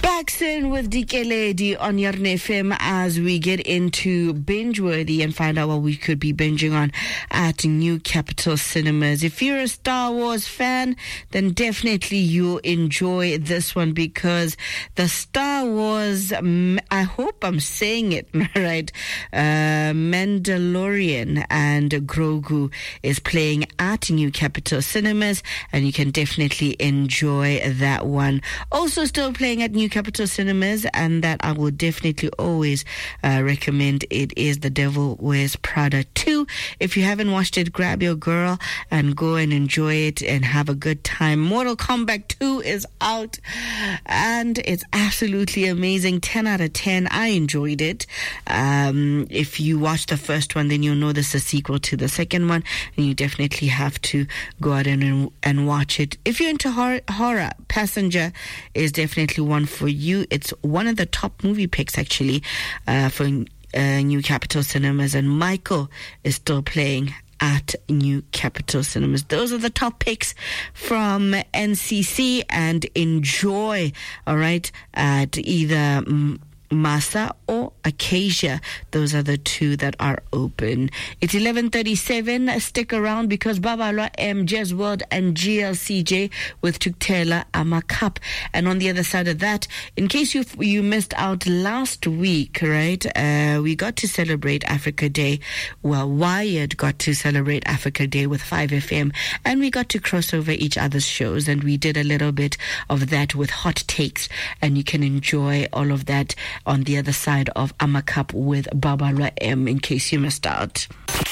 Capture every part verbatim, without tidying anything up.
Baxin with D K Lady on Yarn F M as we get into binge-worthy and find out what we could be binging on at New Capital Cinemas. If you're a Star Wars fan, then definitely you'll enjoy this one because the Star Wars, I hope I'm saying it right, uh, Mandalorian and Grogu is playing at New Capital Cinemas, and you can definitely enjoy that one. Also still playing at New Capital Cinemas, and that I would definitely always uh, recommend. It is The Devil Wears Prada two. If you haven't watched it, grab your girl and go and enjoy it and have a good time. Mortal Kombat two is out and it's absolutely amazing. ten out of ten. I enjoyed it. Um, if you watch the first one, then you'll know this is a sequel to the second one, and you definitely have to go out and, and watch it. If you're into horror, horror, Passenger is definitely one for you. It's one of the top movie picks actually uh, for uh, New Capital Cinemas, and Michael is still playing at New Capital Cinemas. Those are the top picks from N C C, and enjoy, all right, at either um, Masa or Acacia. Those are the two that are open. It's eleven thirty-seven. Stick around because Babalwa M, Jazz World and G L C J with Tuktela Amakap. And on the other side of that, in case you you missed out last week, right, uh, we got to celebrate Africa Day. Well, Wired got to celebrate Africa Day with five F M, and we got to cross over each other's shows, and we did a little bit of that with hot takes, and you can enjoy all of that on the other side of Amakap with Babalwa M, in case you missed out.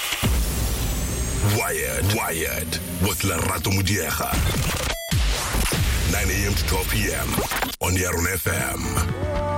Wired, Wired with Lerato Mudiega. nine a.m. to twelve p.m. on Yarn F M.